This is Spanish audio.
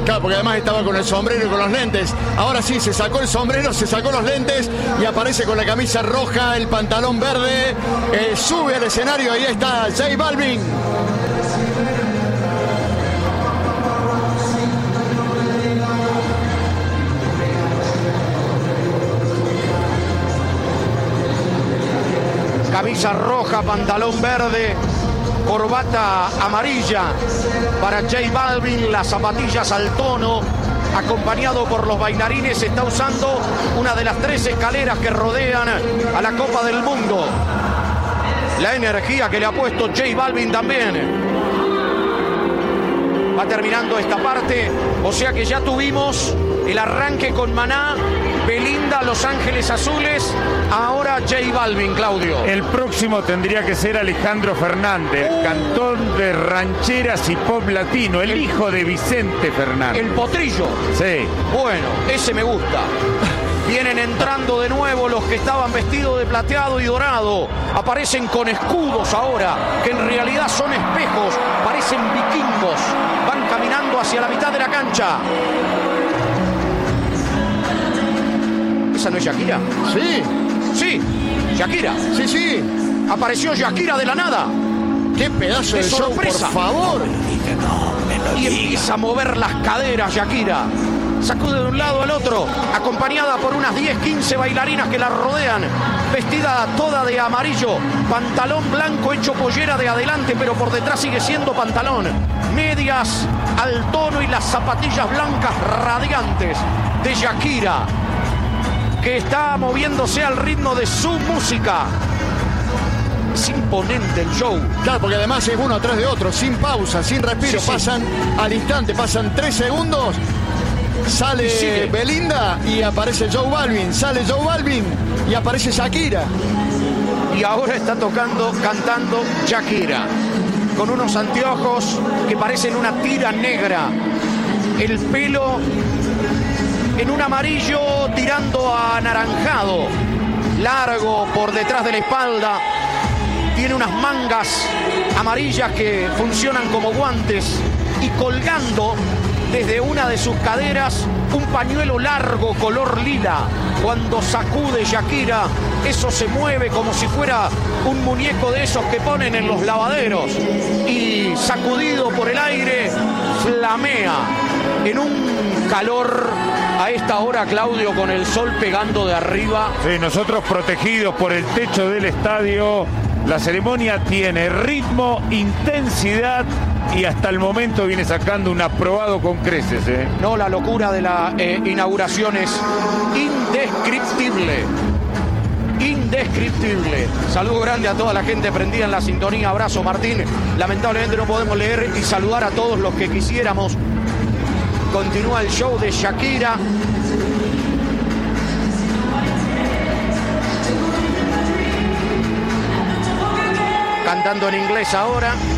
Claro, porque además estaba con el sombrero y con los lentes. Ahora sí, se sacó el sombrero, se sacó los lentes y aparece con la camisa roja, el pantalón verde. Sube al escenario, ahí está J Balvin. Camisa roja, pantalón verde, corbata amarilla para J Balvin, las zapatillas al tono, acompañado por los bailarines. Está usando una de las 3 escaleras que rodean a la Copa del Mundo. La energía que le ha puesto J Balvin también. Va terminando esta parte, o sea que ya tuvimos el arranque con Maná, Belinda, Los Ángeles Azules, ahora J Balvin, Claudio. El próximo tendría que ser Alejandro Fernández, cantor de rancheras y pop latino, el hijo de Vicente Fernández. El potrillo. Sí. Bueno, ese me gusta. Vienen entrando de nuevo los que estaban vestidos de plateado y dorado. Aparecen con escudos ahora, que en realidad son espejos, parecen vikingos. Van caminando hacia la mitad de la cancha. ¿Esa no es Shakira? Sí. Sí, Shakira. Sí, sí. Apareció Shakira de la nada. ¡Qué pedazo de show, por favor! Y empieza a mover las caderas Shakira. Sacude de un lado al otro, acompañada por unas 10, 15 bailarinas que la rodean, vestida toda de amarillo, pantalón blanco hecho pollera de adelante, pero por detrás sigue siendo pantalón, medias al tono y las zapatillas blancas radiantes de Shakira, que está moviéndose al ritmo de su música. Es imponente el show. Claro, porque además es uno atrás de otro, sin pausa, sin respiro, Sí. pasan al instante, pasan 3 segundos. Sale Belinda y aparece J Balvin. Sale J Balvin y aparece Shakira. Y ahora está cantando Shakira, con unos anteojos que parecen una tira negra. El pelo en un amarillo tirando a anaranjado, largo por detrás de la espalda. Tiene unas mangas amarillas que funcionan como guantes y colgando desde una de sus caderas un pañuelo largo color lila. Cuando sacude Shakira, eso se mueve como si fuera un muñeco de esos que ponen en los lavaderos. Y sacudido por el aire, flamea en un calor a esta hora, Claudio, con el sol pegando de arriba. Sí, nosotros protegidos por el techo del estadio. La ceremonia tiene ritmo, intensidad y hasta el momento viene sacando un aprobado con creces. No, la locura de la inauguración es indescriptible. Indescriptible. Saludo grande a toda la gente prendida en la sintonía. Abrazo, Martín. Lamentablemente no podemos leer y saludar a todos los que quisiéramos. Continúa el show de Shakira. Cantando en inglés ahora.